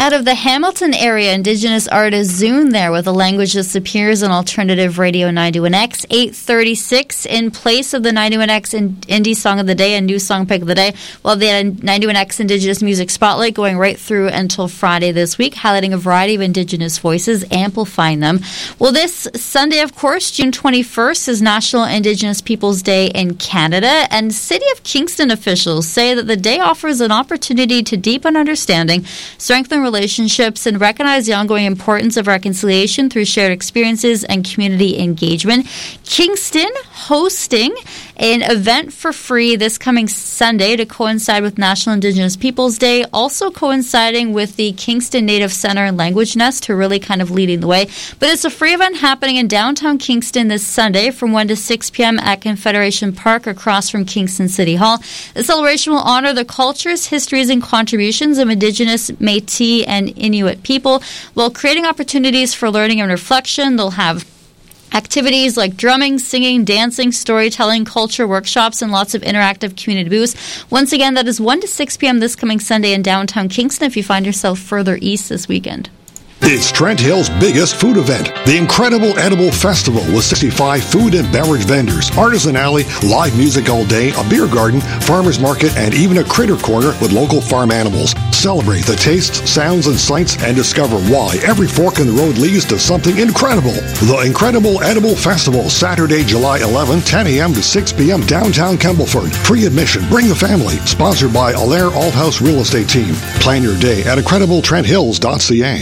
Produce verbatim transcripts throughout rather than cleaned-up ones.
Out of the Hamilton area, Indigenous artist Zune there with A Language Disappears on Alternative Radio ninety-one X. eight thirty-six in place of the ninety-one X Indie Song of the Day and New Song Pick of the Day. Well, the ninety-one X Indigenous Music Spotlight going right through until Friday this week, highlighting a variety of Indigenous voices, amplifying them. Well, this Sunday, of course, June twenty-first, is National Indigenous Peoples Day in Canada, and City of Kingston officials say that the day offers an opportunity to deepen understanding, strengthen relationships, and recognize the ongoing importance of reconciliation through shared experiences and community engagement. Kingston hosting an event for free this coming Sunday to coincide with National Indigenous Peoples Day, also coinciding with the Kingston Native Center and Language Nest, who are really kind of leading the way. But it's a free event happening in downtown Kingston this Sunday from one to six p.m. at Confederation Park across from Kingston City Hall. The celebration will honor the cultures, histories, and contributions of Indigenous, Métis, and Inuit people while creating opportunities for learning and reflection. They'll have activities like drumming, singing, dancing, storytelling, culture workshops, and lots of interactive community booths. Once again, that is one to six p.m. this coming Sunday in downtown Kingston if you find yourself further east this weekend. It's Trent Hill's biggest food event, the Incredible Edible Festival, with sixty-five food and beverage vendors, artisan alley, live music all day, a beer garden, farmers market, and even a critter corner with local farm animals. Celebrate the tastes, sounds, and sights and discover why every fork in the road leads to something incredible. The Incredible Edible Festival, Saturday, July eleventh, ten a.m. to six p.m. downtown Campbellford. Free admission. Bring the family. Sponsored by Allaire Althouse Real Estate Team. Plan your day at incredible trent hills dot c a.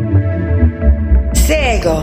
Sego.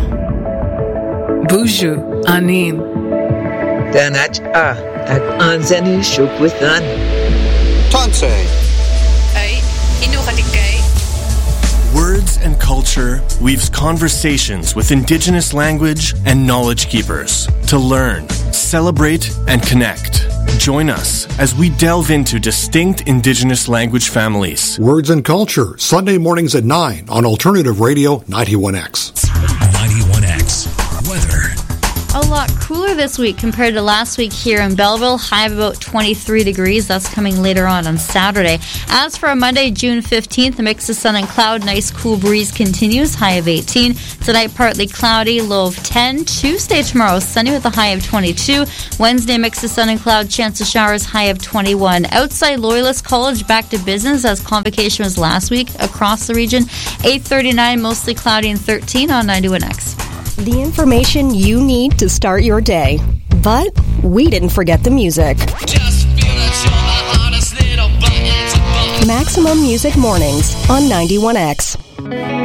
Buju Anin. Danach A. At Anzani Shukwithan. Tanse. Ay, Inukatikay. Words and Culture weaves conversations with Indigenous language and knowledge keepers to learn, celebrate, and connect. Join us as we delve into distinct Indigenous language families. Words and Culture, Sunday mornings at nine on Alternative Radio ninety-one X. ninety-one X. Weather. A lot cooler this week compared to last week here in Belleville. High of about twenty-three degrees. That's coming later on on Saturday. As for Monday, June fifteenth, a mix of sun and cloud. Nice cool breeze continues. High of eighteen. Tonight, partly cloudy. Low of ten. Tuesday, tomorrow, sunny with a high of twenty-two. Wednesday, mix of sun and cloud. Chance of showers. High of twenty-one. Outside Loyalist College, back to business as convocation was last week across the region. eight thirty-nine, mostly cloudy, and thirteen on ninety-one X. The information you need to start your day. But we didn't forget the music. Just feel it, you're the hardest little button to button. Maximum Music Mornings on ninety-one X.